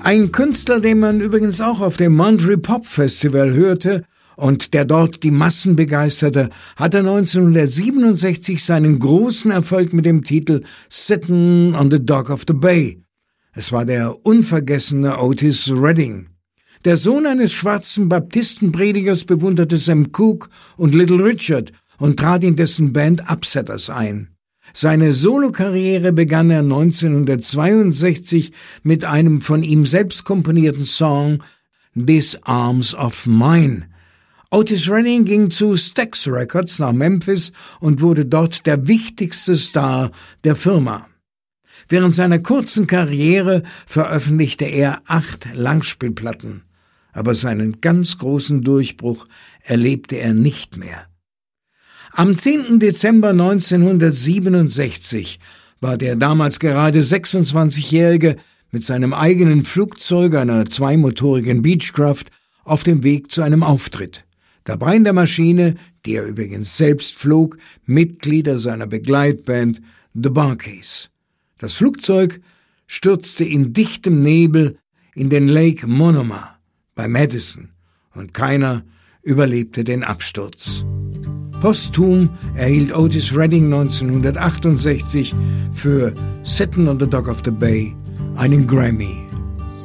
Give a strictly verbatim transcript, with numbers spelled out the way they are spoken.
Ein Künstler, den man übrigens auch auf dem Monterey Pop Festival hörte und der dort die Massen begeisterte, hatte neunzehnhundertsiebenundsechzig seinen großen Erfolg mit dem Titel Sittin' on the Dock of the Bay. Es war der unvergessene Otis Redding. Der Sohn eines schwarzen Baptistenpredigers bewunderte Sam Cooke und Little Richard und trat in dessen Band Upsetters ein. Seine Solokarriere begann er neunzehnhundertzweiundsechzig mit einem von ihm selbst komponierten Song These Arms of Mine. Otis Redding ging zu Stax Records nach Memphis und wurde dort der wichtigste Star der Firma. Während seiner kurzen Karriere veröffentlichte er acht Langspielplatten, aber seinen ganz großen Durchbruch erlebte er nicht mehr. Am zehnten Dezember neunzehnhundertsiebenundsechzig war der damals gerade sechsundzwanzigjährige mit seinem eigenen Flugzeug, einer zweimotorigen Beechcraft, auf dem Weg zu einem Auftritt. Dabei in der Maschine, die er übrigens selbst flog, Mitglieder seiner Begleitband The Barkeys. Das Flugzeug stürzte in dichtem Nebel in den Lake Monoma bei Madison und keiner überlebte den Absturz. Posthum erhielt Otis Redding neunzehnhundertachtundsechzig für Sittin' on the Dock of the Bay einen Grammy.